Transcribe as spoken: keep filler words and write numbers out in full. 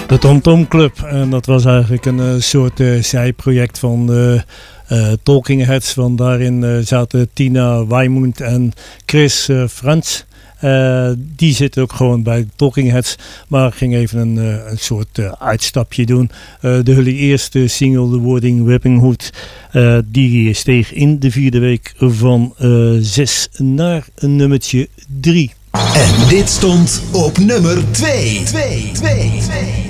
De Tom Tom Club. En dat was eigenlijk een uh, soort uh, zijproject van uh, uh, Talking Heads. Want daarin uh, zaten Tina Weymouth en Chris uh, Frantz. Uh, die zitten ook gewoon bij Talking Heads. Maar ik ging even een, uh, een soort uh, uitstapje doen. Uh, de hun eerste single, The Wording Whipping Hood. Uh, die steeg in de vierde week van uh, zes naar nummertje drie. En dit stond op nummer twee. twee, twee, twee.